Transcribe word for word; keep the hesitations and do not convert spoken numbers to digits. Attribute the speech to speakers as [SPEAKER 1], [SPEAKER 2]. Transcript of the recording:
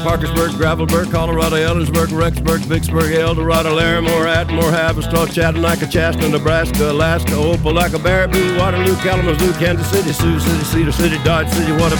[SPEAKER 1] Parkersburg, Gravelburg, Colorado, Ellensburg, Rexburg, Vicksburg, Eldorado, Larimore, Atmore, Haverstraw, Chattanooga, Chastity, Nebraska, Alaska, Opelika, Baraboo, Waterloo, Kalamazoo, Kansas City, Sioux City, Cedar City, Dodge City, Waterbury,